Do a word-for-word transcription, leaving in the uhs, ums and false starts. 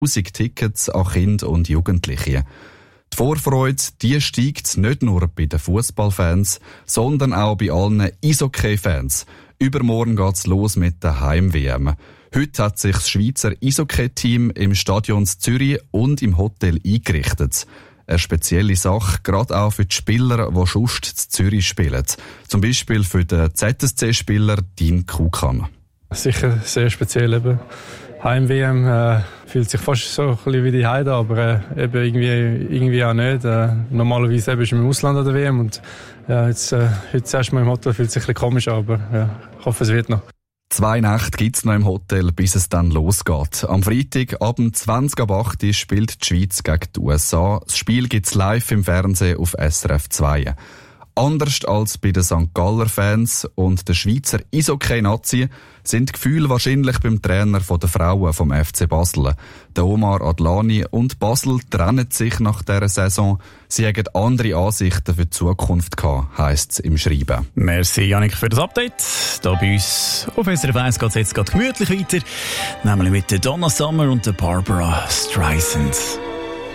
tausend Tickets an Kinder und Jugendliche. Die Vorfreude, die steigt nicht nur bei den Fußballfans, sondern auch bei allen Eishockey-Fans. Übermorgen geht's los mit der Heim-W M. Heute hat sich das Schweizer Eishockey-Team im Stadion Zürich und im Hotel eingerichtet. Eine spezielle Sache, gerade auch für die Spieler, die sonst in Zürich spielen. Zum Beispiel für den Z S C-Spieler Dean Kukan. Sicher sehr speziell eben. Heim-W M äh, fühlt sich fast so ein bisschen wie die Heide, aber äh, eben irgendwie, irgendwie auch nicht. Äh, normalerweise eben ist man im Ausland an der W M und ja, jetzt, äh, heute erst mal im Hotel fühlt sich ein bisschen komisch an, aber ja, ich hoffe, es wird noch. Zwei Nächte gibt's noch im Hotel, bis es dann losgeht. Am Freitag ab zwanzig ab acht spielt die Schweiz gegen die U S A. Das Spiel gibt's live im Fernsehen auf S R F zwei. Anders als bei den Sankt Galler Fans und der Schweizer Eishockey-Nazi sind die Gefühle wahrscheinlich beim Trainer der Frauen vom F C Basel. Der Omar Adlani und Basel trennen sich nach dieser Saison. Sie haben andere Ansichten für die Zukunft gehabt, heisst es im Schreiben. Merci, Jannik, für das Update. Hier bei uns auf S R F eins geht es jetzt gerade gemütlich weiter, nämlich mit der Donna Summer und der Barbara Streisand.